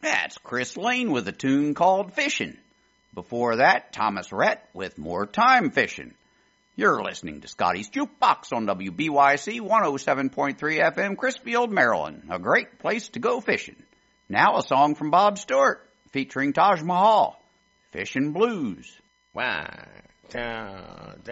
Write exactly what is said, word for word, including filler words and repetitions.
That's Chris Lane with a tune called Fishin'. Before that, Thomas Rhett with More Time Fishin'. You're listening to Scotty's Jukebox on W B Y C one oh seven point three F M, Crisfield, Maryland. A great place to go fishing. Now a song from Bob Stewart featuring Taj Mahal, Fishin' Blues. One, two, three.